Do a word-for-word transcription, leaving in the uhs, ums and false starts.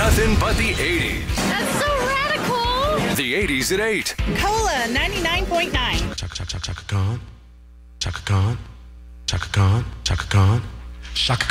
nothing but the eighties. That's so radical. The eighties at eight. Cola ninety-nine point nine. Chaka Chaka Chaka Khan. Chaka Khan. Chaka Khan. Chaka Khan. Chaka